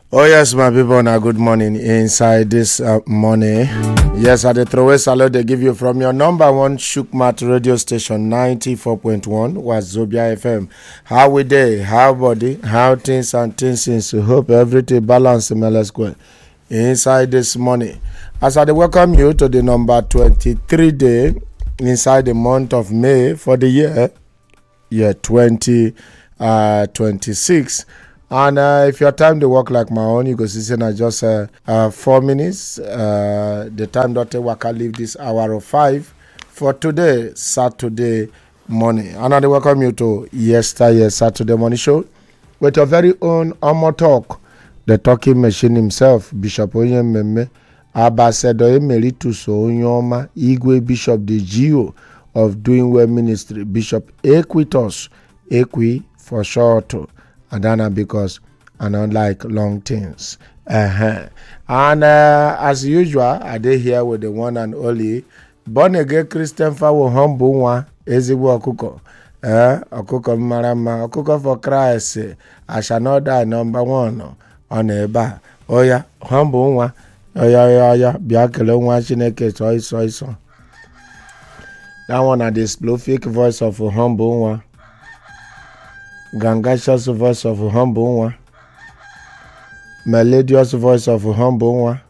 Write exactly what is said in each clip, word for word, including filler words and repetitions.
Oh yes, my people, now good morning inside this uh, morning. Yes, at the throwaway salute they give you from your number one Shukmat radio station ninety-four point one Wazobia F M. How we day, how body, how things and things since we hope everything balance M L S square inside this morning. As I welcome you to the number twenty-three day inside the month of May for the year year twenty twenty-six. And uh, if your time to work like my own, you go see na just uh, uh, four minutes. Uh, the time that I work, I leave this hour of five for today, Saturday morning. And I welcome you to yesterday Saturday morning show with your very own Omo Talk, the talking machine himself, Bishop Onyememe, Ambassador Emeritus Onyoma, Igwe Bishop the G O of Doing Well Ministry, Bishop Equitos, Equi for short. Adana because I don't like long things. Uh-huh. And uh, as usual, I did here with the one and only born again Christian Fawo humble one, ezigbo okuko. Eh, okuko marama, okuko for Christ. I shall not die number one on a bar. Oh yeah, humble one. Oh yeah, yeah, yeah. Biakele one chineke soy soy so. That one are the prolific voice of a humble one. Gangacious voice of a humble one, melodious voice of a humble one,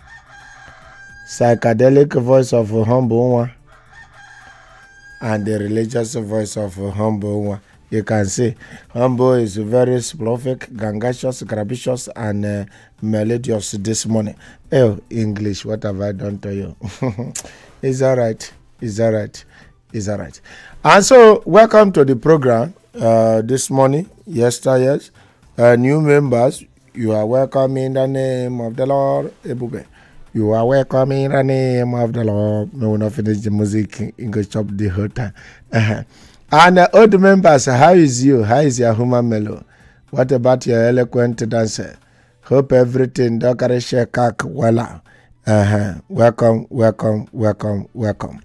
psychedelic voice of a humble one, and the religious voice of a humble one. You can see humble is very prolific, gangacious, gracious, and uh, melodious this morning. Oh, English, what have I done to you? It's all right. It's all right. It's all right. And so, welcome to the program. Uh, this morning, yesterday, uh, new members, you are welcome in the name of the Lord. Ebube, you are welcome in the name of the Lord. We will not finish the music in go chop the whole time. Uh-huh. And uh, old members, how is you? How is your human mellow? What about your eloquent dancer? Hope everything dokare share kak wala. Uh-huh. Welcome, welcome, welcome, welcome.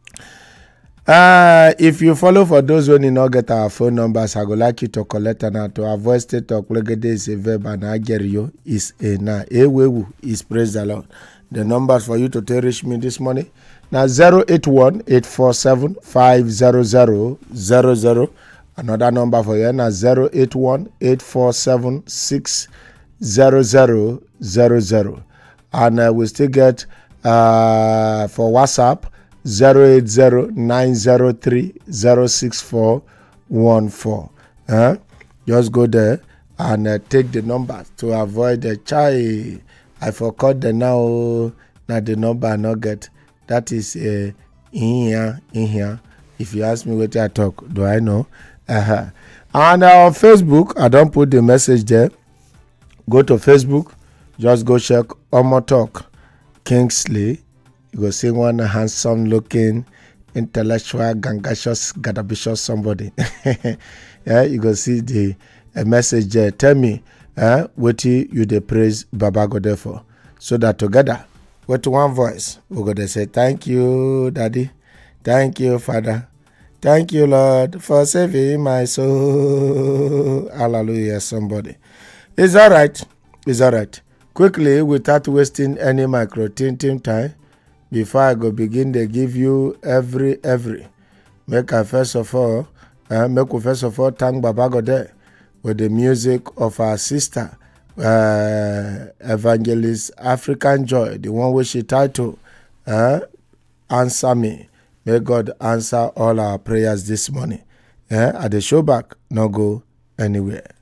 Uh, if you follow for those who did not get our phone numbers, I would like you to collect and to avoid state talk. Legede is a verb and agerio is a na. Ewewu is praise the Lord. The numbers for you to tell reach me this morning now zero eight one eight four seven five zero zero zero zero. Another number for you now zero eight one eight four seven six zero zero zero zero. And uh, we still get uh for WhatsApp. zero eight zero nine zero three zero six four one four. Huh? Just go there and uh, take the number to avoid the chai. I forgot the now. Now the number I not get. That is uh, in here, in here. If you ask me what I talk, do I know? Uh-huh. And uh, on Facebook, I don't put the message there. Go to Facebook. Just go check Omo Talk Kingsley. You go see one handsome looking, intellectual, gangacious, gadabicious somebody. Yeah, you go see the a message there. Tell me uh, what you the praise Baba God for. So that together, with one voice, we're going to say, thank you, Daddy. Thank you, Father. Thank you, Lord, for saving my soul. Hallelujah, somebody. It's all right. It's all right. Quickly, without wasting any micro tinting time, before I go begin, they give you every, every. Make I first of all, uh, make we first of all thank Baba God with the music of our sister, uh, Evangelist African Joy, the one which she titled, uh, Answer Me. May God answer all our prayers this morning. Uh, at the show back, no go anywhere.